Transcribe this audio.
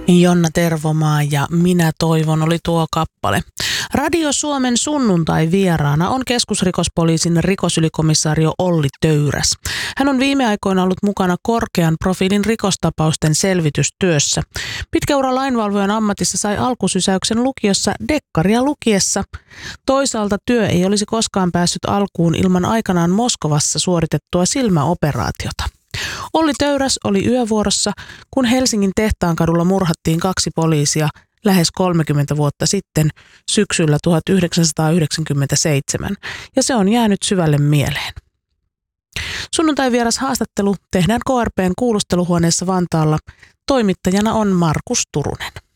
Jonna Tervomaa ja Minä toivon oli tuo kappale. Radio Suomen sunnuntai vieraana on keskusrikospoliisin rikosylikomissaario Olli Töyräs. Hän on viime aikoina ollut mukana korkean profiilin rikostapausten selvitystyössä. Pitkä ura lainvalvojan ammatissa sai alkusysäyksen lukiossa dekkaria lukiessa. Toisaalta työ ei olisi koskaan päässyt alkuun ilman aikanaan Moskovassa suoritettua silmäoperaatiota. Olli Töyräs oli yövuorossa, kun Helsingin Tehtaankadulla murhattiin 2 poliisia lähes 30 vuotta sitten syksyllä 1997, ja se on jäänyt syvälle mieleen. Sunnuntai vieras haastattelu tehdään KRP:n kuulusteluhuoneessa Vantaalla. Toimittajana on Markus Turunen.